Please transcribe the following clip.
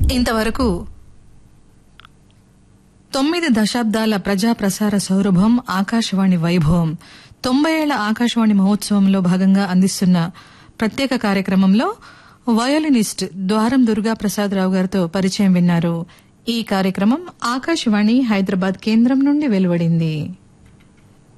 ఇంతవరకు 9 దశాబ్దాల ప్రజా ప్రసార సౌరభం ఆకాశవాణి వైభవం 90 ఏళ్ల ఆకాశవాణి మహోత్సవంలో భాగంగా అందిస్తున్న ప్రత్యేక కార్యక్రమంలో వయోలినిస్ట్ ద్వారం దుర్గా ప్రసాదరావు గారితో పరిచయం విన్నారు. ఈ కార్యక్రమం ఆకాశవాణి హైదరాబాద్ కేంద్రం నుండి వెలువడింది.